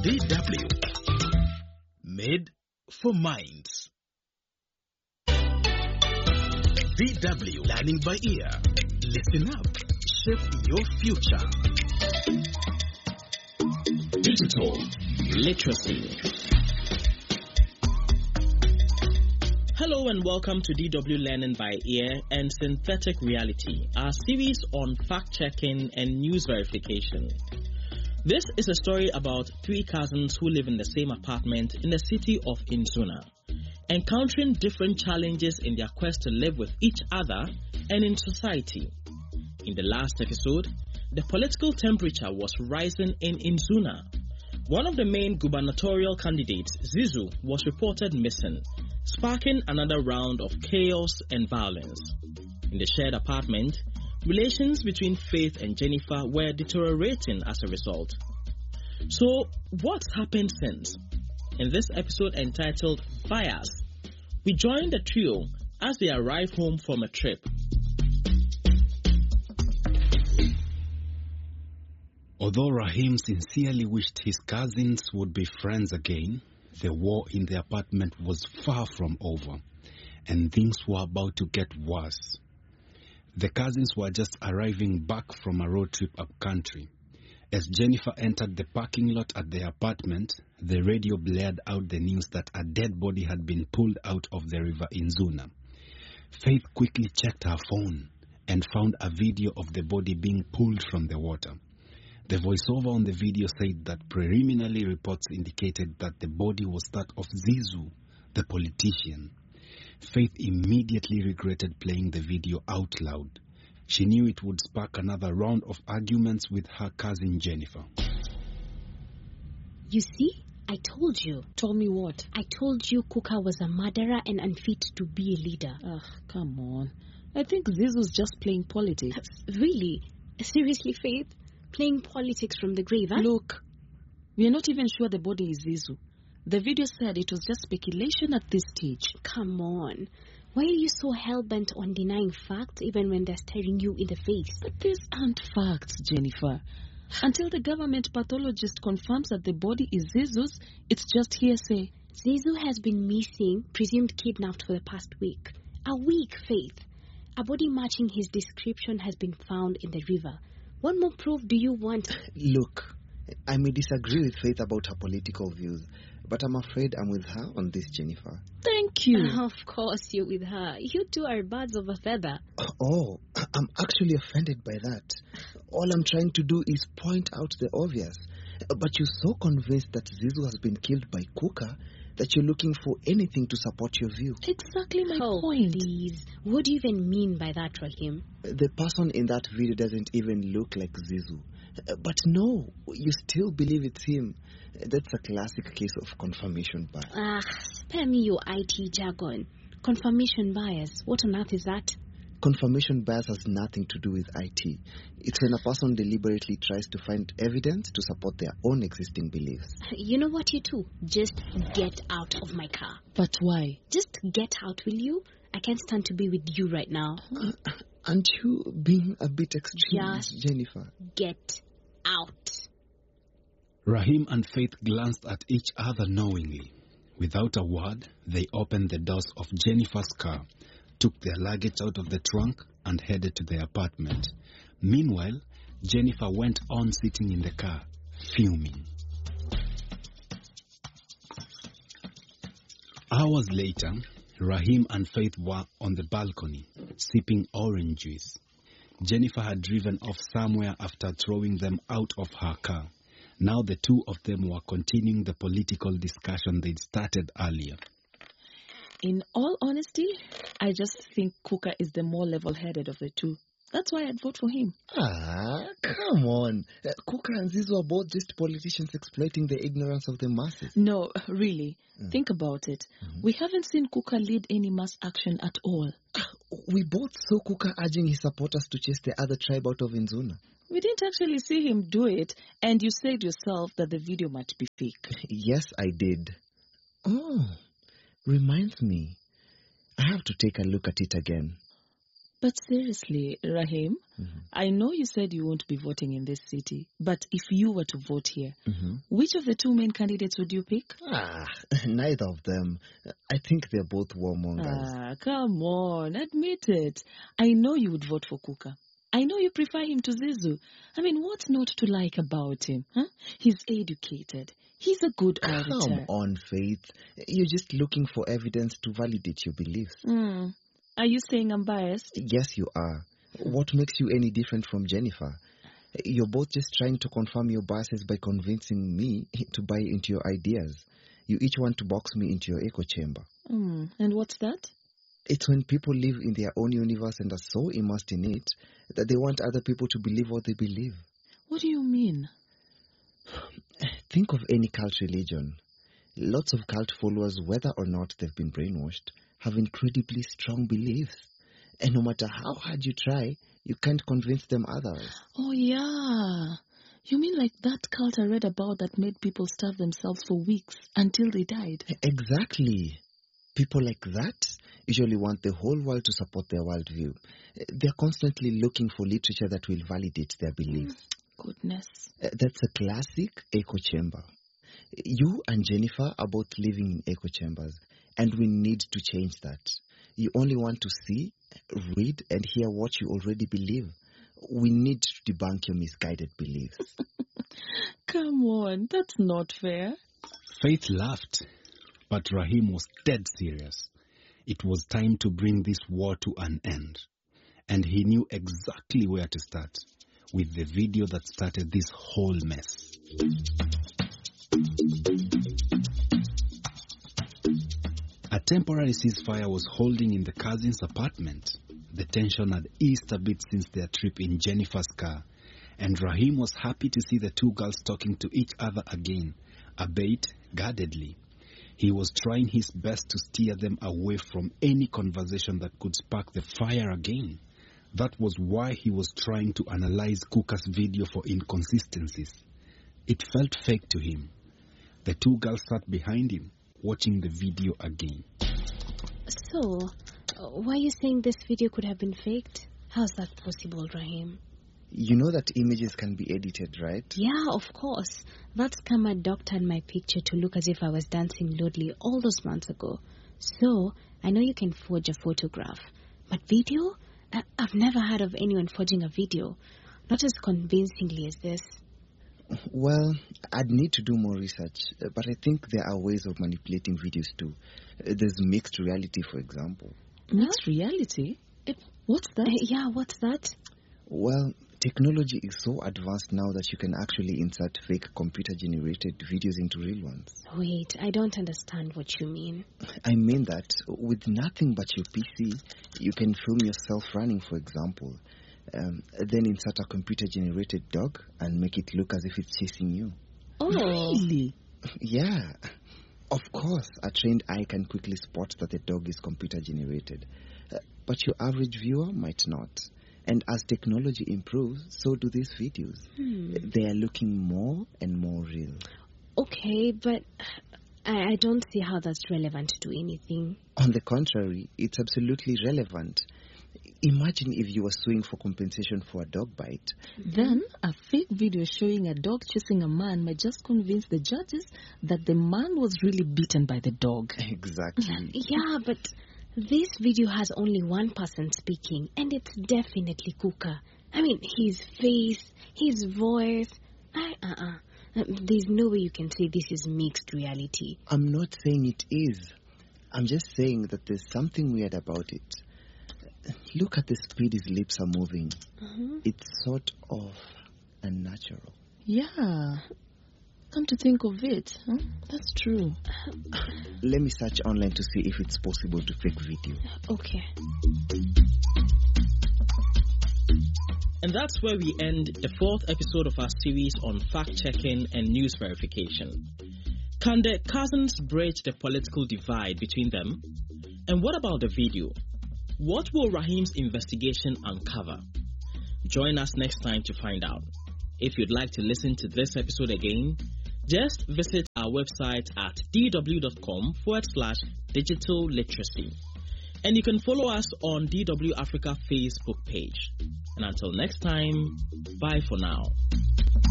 DW. Made for minds. DW, learning by ear. Listen up. Shape your future. Digital literacy. Hello and welcome to DW Learning by Ear and Synthetic Reality, our series on fact-checking and news verification. This is a story about three cousins who live in the same apartment in the city of Inzuna, encountering different challenges in their quest to live with each other and in society. In the last episode, the political temperature was rising in Inzuna. One of the main gubernatorial candidates, Zizu, was reported missing, sparking another round of chaos and violence. In the shared apartment, relations between Faith and Jennifer were deteriorating as a result. So, what's happened since? In this episode entitled Bias, we join the trio as they arrive home from a trip. Although Rahim sincerely wished his cousins would be friends again, the war in the apartment was far from over, and things were about to get worse. The cousins were just arriving back from a road trip up country. As Jennifer entered the parking lot at their apartment, the radio blared out the news that a dead body had been pulled out of the river Inzuna. Faith quickly checked her phone and found a video of the body being pulled from the water. The voiceover on the video said that preliminary reports indicated that the body was that of Zizu, the politician. Faith immediately regretted playing the video out loud. She knew it would spark another round of arguments with her cousin Jennifer. You see, I told you. Told me what? I told you Kuka was a murderer and unfit to be a leader. Ugh, come on. I think Zizu's just playing politics. Really? Seriously, Faith? Playing politics from the grave, huh? Look, we are not even sure the body is Zizu. The video said it was just speculation at this stage. Come on. Why are you so hell-bent on denying facts even when they're staring you in the face? But these aren't facts, Jennifer. Until the government pathologist confirms that the body is Zizu's, it's just hearsay. Zizu has been missing, presumed kidnapped for the past week. A week, Faith. A body matching his description has been found in the river. What more proof do you want? Look, I may disagree with Faith about her political views, but I'm afraid I'm with her on this, Jennifer. Thank you. Of course you're with her. You two are birds of a feather. Oh, I'm actually offended by that. All I'm trying to do is point out the obvious. But you're so convinced that Zizu has been killed by Kuka that you're looking for anything to support your view. Exactly my point. Please. What do you even mean by that, Rahim? The person in that video doesn't even look like Zizu. But no, you still believe it's him. That's a classic case of confirmation bias. Spare me your IT jargon. Confirmation bias. What on earth is that? Confirmation bias has nothing to do with IT. It's when a person deliberately tries to find evidence to support their own existing beliefs. You know what, you two? Just get out of my car. But why? Just get out, will you? I can't stand to be with you right now. Aren't you being a bit extreme, Just Jennifer? Get out. Rahim and Faith glanced at each other knowingly. Without a word, they opened the doors of Jennifer's car, took their luggage out of the trunk, and headed to their apartment. Meanwhile, Jennifer went on sitting in the car, fuming. Hours later, Rahim and Faith were on the balcony, sipping orange juice. Jennifer had driven off somewhere after throwing them out of her car. Now the two of them were continuing the political discussion they'd started earlier. In all honesty, I just think Kuka is the more level-headed of the two. That's why I'd vote for him. Come on. Kuka and Zizu are both just politicians exploiting the ignorance of the masses. No, really. Think about it. We haven't seen Kuka lead any mass action at all. We both saw Kuka urging his supporters to chase the other tribe out of Inzuna. We didn't actually see him do it, and you said yourself that the video might be fake. Yes, I did. Oh, reminds me. I have to take a look at it again. But seriously, Rahim, I know you said you won't be voting in this city, but if you were to vote here, which of the two main candidates would you pick? Neither of them. I think they're both warmongers. Come on, admit it. I know you would vote for Kuka. I know you prefer him to Zizu. I mean, what's not to like about him? Huh? He's educated. He's a good orator. Come on, Faith. You're just looking for evidence to validate your beliefs. Are you saying I'm biased? Yes, you are. What makes you any different from Jennifer? You're both just trying to confirm your biases by convincing me to buy into your ideas. You each want to box me into your echo chamber. And what's that? It's when people live in their own universe and are so immersed in it that they want other people to believe what they believe. What do you mean? Think of any cult religion. Lots of cult followers, whether or not they've been brainwashed, have incredibly strong beliefs. And no matter how hard you try, you can't convince them otherwise. Oh, yeah. You mean like that cult I read about that made people starve themselves for weeks until they died? Exactly. People like that usually want the whole world to support their worldview. They're constantly looking for literature that will validate their beliefs. Goodness. That's a classic echo chamber. You and Jennifer are both living in echo chambers, and we need to change that. You only want to see, read, and hear what you already believe. We need to debunk your misguided beliefs. Come on, that's not fair. Faith laughed, but Rahim was dead serious. It was time to bring this war to an end. And he knew exactly where to start, with the video that started this whole mess. A temporary ceasefire was holding in the cousin's apartment. The tension had eased a bit since their trip in Jennifer's car, and Rahim was happy to see the two girls talking to each other again, albeit guardedly. He was trying his best to steer them away from any conversation that could spark the fire again. That was why he was trying to analyze Kuka's video for inconsistencies. It felt fake to him. The two girls sat behind him, watching the video again. So, why are you saying this video could have been faked? How's that possible, Rahim? You know that images can be edited, right? Yeah, of course. That scammer doctored my picture to look as if I was dancing lewdly all those months ago. So, I know you can forge a photograph. But video? I've never heard of anyone forging a video. Not as convincingly as this. Well, I'd need to do more research, but I think there are ways of manipulating videos too. There's mixed reality, for example. Mixed reality? What's that? Yeah, what's that? Well, technology is so advanced now that you can actually insert fake computer-generated videos into real ones. Wait, I don't understand what you mean. I mean that with nothing but your PC, you can film yourself running, for example. Then insert a computer-generated dog and make it look as if it's chasing you. Oh, really? Yeah. Of course, a trained eye can quickly spot that the dog is computer-generated. But your average viewer might not. And as technology improves, so do these videos. They are looking more and more real. Okay, but I don't see how that's relevant to anything. On the contrary, it's absolutely relevant. Imagine if you were suing for compensation for a dog bite. Then a fake video showing a dog chasing a man might just convince the judges that the man was really beaten by the dog. Exactly. Yeah, but this video has only one person speaking, and it's definitely Kuka. I mean, his face, his voice. There's no way you can say this is mixed reality. I'm not saying it is. I'm just saying that there's something weird about it. Look at the speed his lips are moving. It's sort of unnatural. Yeah. Come to think of it, that's true. Let me search online to see if it's possible to fake video. Okay. And that's where we end the fourth episode of our series on fact-checking and news verification. Can the cousins bridge the political divide between them? And what about the video? What will Rahim's investigation uncover? Join us next time to find out. If you'd like to listen to this episode again, just visit our website at dw.com/digital literacy. And you can follow us on DW Africa Facebook page. And until next time, bye for now.